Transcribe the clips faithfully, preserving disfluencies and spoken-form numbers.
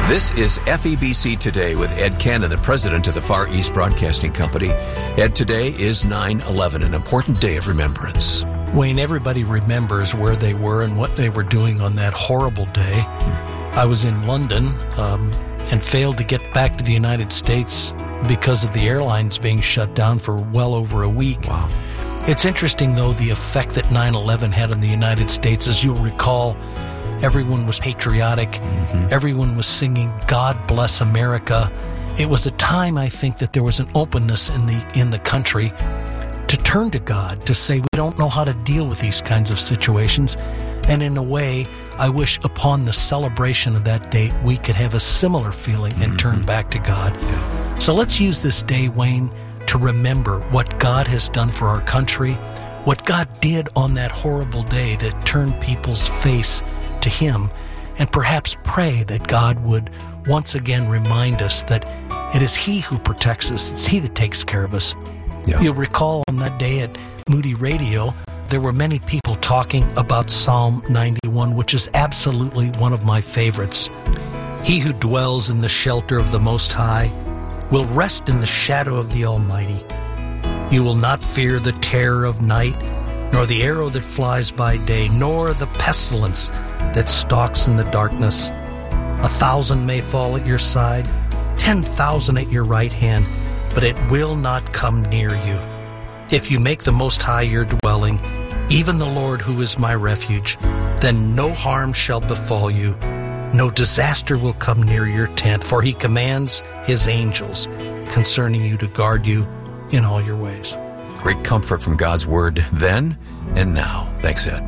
This is F E B C Today with Ed Cannon, the president of the Far East Broadcasting Company. Ed, today is nine eleven, an important day of remembrance. Wayne, everybody remembers where they were and what they were doing on that horrible day. I was in London um, and failed to get back to the United States because of the airlines being shut down for well over a week. Wow. It's interesting, though, the effect that nine eleven had on the United States. As you'll recall, everyone was patriotic. Mm-hmm. Everyone was singing, "God Bless America." It was a time, I think, that there was an openness in the in the country to turn to God, to say we don't know how to deal with these kinds of situations. And in a way, I wish upon the celebration of that date, we could have a similar feeling and mm-hmm. turn back to God. Yeah. So let's use this day, Wayne, to remember what God has done for our country, what God did on that horrible day to turn people's face to Him, and perhaps pray that God would once again remind us that it is He who protects us. It's He that takes care of us. Yeah. You'll recall on that day at Moody Radio, there were many people talking about Psalm ninety-one, which is absolutely one of my favorites. He who dwells in the shelter of the Most High will rest in the shadow of the Almighty. You will not fear the terror of night, nor the arrow that flies by day, nor the pestilence that stalks in the darkness. A thousand may fall at your side, ten thousand at your right hand, but it will not come near you. If you make the Most High your dwelling, even the Lord who is my refuge, then no harm shall befall you. No disaster will come near your tent, for He commands His angels concerning you to guard you in all your ways. Great comfort from God's Word then and now. Thanks, Ed.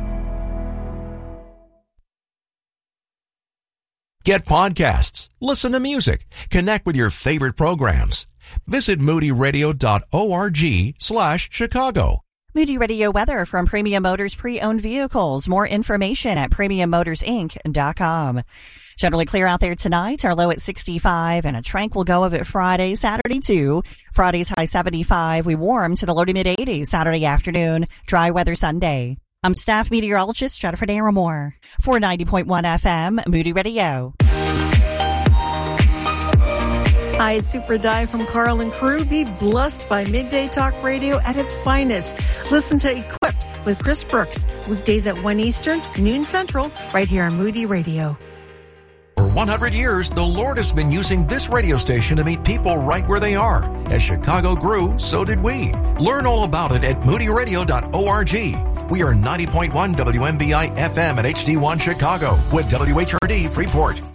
Get podcasts, listen to music, connect with your favorite programs. Visit moody radio dot org slash Chicago. Moody Radio weather from Premium Motors Pre-Owned Vehicles. More information at premium motors inc dot com. Generally clear out there tonight. Our low at sixty-five and a tranquil go of it Friday, Saturday too. Friday's high seventy-five. We warm to the low to mid eighties Saturday afternoon. Dry weather Sunday. I'm staff meteorologist Jennifer Naramore for ninety point one F M Moody Radio. Hi, Super Dive from Carl and crew. Be blessed by Midday Talk Radio at its finest. Listen to Equipped with Chris Brooks, weekdays at one Eastern, noon Central, right here on Moody Radio. For one hundred years, the Lord has been using this radio station to meet people right where they are. As Chicago grew, so did we. Learn all about it at moody radio dot org. We are ninety point one W M B I F M at H D one Chicago with W H R D Freeport.